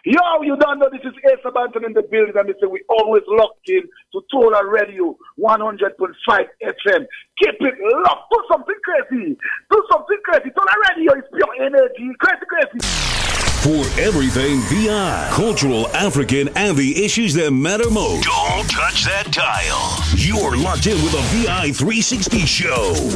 Yo, you don't know this is Asa Banton in the building, and they say we always locked in to Tola Radio 100.5 FM. Keep it locked. Do something crazy. Do something crazy. Tola Radio is pure energy. Crazy. For everything VI, cultural, African, and the issues that matter most. Don't touch that dial. You're locked in with a VI 360 show.